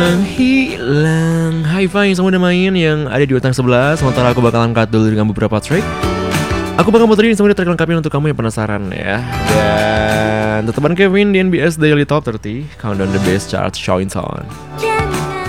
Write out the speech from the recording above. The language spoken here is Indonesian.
Hilang Hi-Fi yang semua udah main yang ada di urutan 11. Sementara aku bakalan cut dulu dengan beberapa track. Aku bakal muterin semua track lengkapnya untuk kamu yang penasaran ya. Dan tetepan Kevin di NBS Daily Top 30 Countdown the Best Chart Showing On.